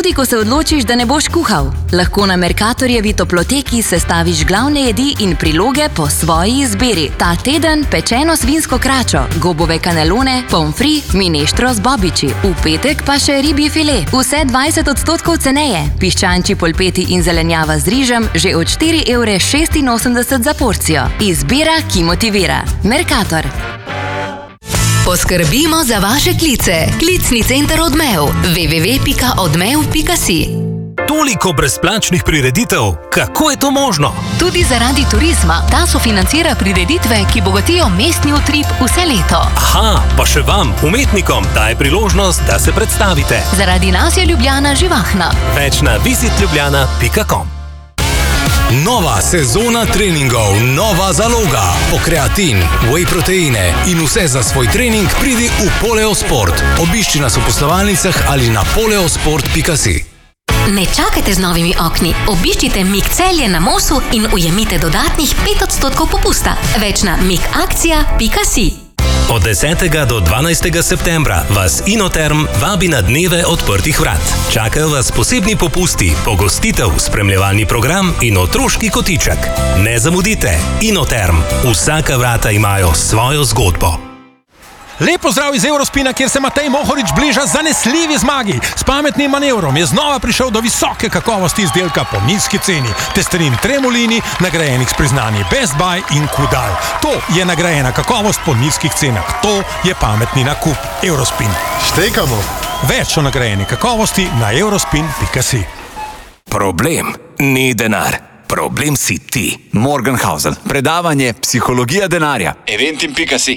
Tudi ko se odločiš, da ne boš kuhal, lahko na Mercatorjevi toploteki sestaviš glavne jedi in priloge po svoji izbiri. Ta teden pečeno svinsko kračo, gobove kanelone, pomfri, mineštro z bobiči. V petek pa še ribji file. Vse 20% ceneje. Piščančji polpeti in zelenjava z rižem že od 4,86 € za porcijo. Izbira, ki motivira. Mercator. Poskrbimo za vaše klice. Klicni center Odmev. www.odmev.si. Toliko brezplačnih prireditev, kako je to možno? Tudi zaradi turizma. Ta sofinancira prireditve, ki bogatijo mestni utrip vse leto. Aha, pa še vam, umetnikom, daje priložnost, da se predstavite. Zaradi nas je Ljubljana živahna. Več na visitljubljana.com. Nova sezona treningov, nova zaloga. Po kreatin, whey proteine in vse za svoj trening pridi v Poleosport. Obišči nas v poslovalnicah ali na poleosport.si. Ne čakajte z novimi okni. Obiščite Mik Celje na Mosu in ujemite dodatnih 5% popusta. Več na mikakcija.si. Od 10. do 12. septembra vas Inoterm vabi na dneve odprtih vrat. Čakajo vas posebni popusti, pogostitev, spremljevalni program in otroški kotiček. Ne zamudite, Inoterm. Vsaka vrata imajo svojo zgodbo. Lep pozdrav iz Eurospina, kjer se Matej Mohorič bliža zanesljivi zmagi. S pametnim manevrom je znova prišel do visoke kakovosti izdelka po nizki ceni. Testerin Tremolini, nagrajenih s priznanji Best Buy in Kudal. To je nagrajena kakovost po nizkih cenah. To je pametni nakup. Eurospin. Štekamo. Več o nagrajeni kakovosti na eurospin.si. Problem ni denar. Problem si ti. Morgenhausen. Predavanje Psihologija denarja. Eventim.si.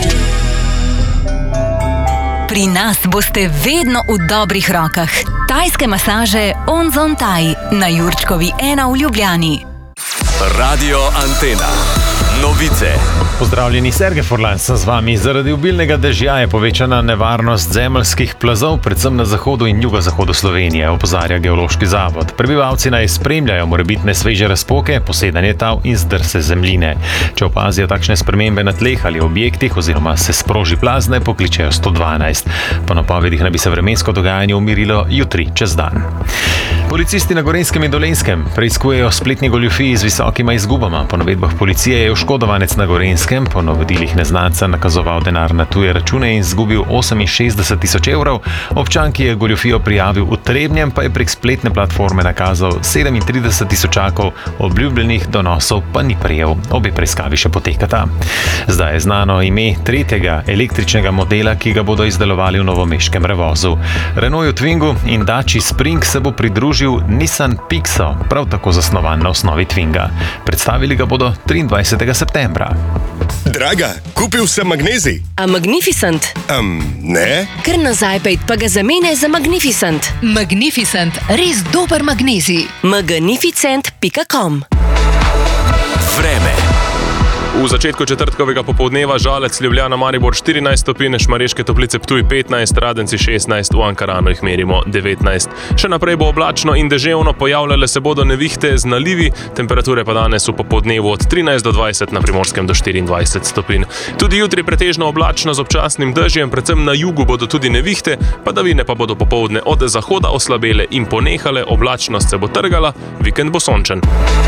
Pri nas boste vedno v dobrih rokah. Tajske masaže Onzon Thai na Jurčkovi 1 v Ljubljani. Radio Antena. Novice. Pozdravljeni, Sergej Furlan sem z vami. Zaradi obilnega dežja je povečana nevarnost zemeljskih plazov, predvsem na zahodu in jugozahodu Slovenije, opozarja Geološki zavod. Prebivalci naj spremljajo morebitne sveže razpoke, posedanje tal in zdrse zemljine. Če opazijo takšne spremembe na tleh ali objektih oziroma se sproži plaz, naj pokličejo 112. Po napovedih naj bi se vremensko dogajanje umirilo jutri čez dan. Policisti na Gorenjskem in Dolenjskem preiskujejo spletni goljufiji z visokima izgubama. Po navedbah policije je oškodovanec na Gorenjskem po navodilih neznanca nakazoval denar na tuje račune in izgubil 68 tisoč evrov. Občan, ki je goljufijo prijavil v Trebnjem, pa je prek spletne platforme nakazal 37 tisočakov, obljubljenih donosov pa ni prejel. Obe preiskavi še potekata. Zdaj je znano ime tretjega električnega modela, ki ga bodo izdelovali v novomeškem Revozu. Renaultu Twingu in Daci Spring se bo pridružil Nissan Pixo, prav tako zasnovan na osnovi Twinga. Predstavili ga bodo 23. septembra. Draga, kupil sem magnezij. A Magnificent? Ne. Kar nazaj pejt, pa ga zamene za Magnificent. Magnificent, res dober magnezij. Magnificent.com. Vreme. V začetku četrtkovega popoldneva Žalec, Ljubljana, Maribor 14 stopinj, Šmarješke Toplice, Ptuj 15, Radenci 16, v Ankaranu jih merimo 19. Še naprej bo oblačno in deževno, pojavljale se bodo nevihte z nalivi, temperature pa danes v popoldnevu od 13 do 20, na Primorskem do 24 stopinj. Tudi jutri pretežno oblačno z občasnim dežjem, predvsem na jugu bodo tudi nevihte, padavine pa bodo popoldne od zahoda oslabele in ponehale, oblačnost se bo trgala, vikend bo sončen.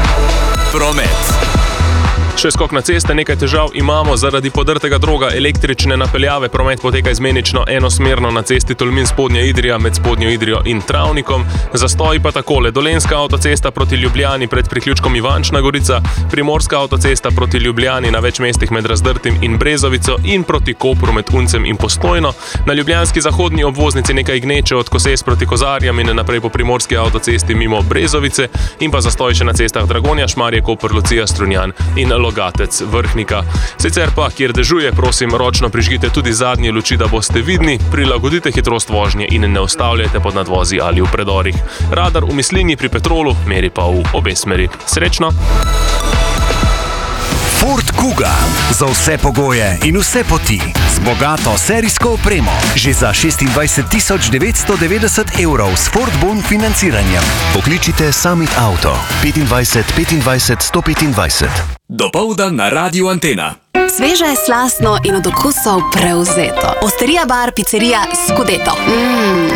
Promet. Še skok na ceste, nekaj težav imamo zaradi podrtega droga električne napeljave. Promet poteka izmenično enosmerno na cesti Tolmin-Spodnja Idrija med Spodnjo Idrijo in Travnikom. Zastoji pa takole: Dolenjska avtocesta proti Ljubljani pred priključkom Ivančna Gorica, Primorska avtocesta proti Ljubljani na več mestih med Razdrtim in Brezovico in proti Kopru med Uncem in Postojno. Na ljubljanski zahodni obvoznici nekaj gneče od Koses proti Kozarjam in naprej po primorski avtocesti mimo Brezovice in pa zastoj še na cestah Dragonja, Šmarje, Koper, Lucija, Strunjan in Logatec, Vrhnika. Sicer pa, kjer dežuje, prosim, ročno prižgite tudi zadnje luči, da boste vidni, prilagodite hitrost vožnje in ne ustavljajte pod nadvozi ali v predorih. Radar v Mislinji pri Petrolu meri pa v obe smeri. Srečno! Ford Kuga. Za vse pogoje in vse poti. Z bogato serijsko opremo. Že za 26.990 evrov s Ford Bon financiranjem. Pokličite Summit Auto 25 25 125. Dopoldan na Radiu Antena. Sveže, slastno in od okusov prevzeto. Osterija bar, pizzerija Scudetto.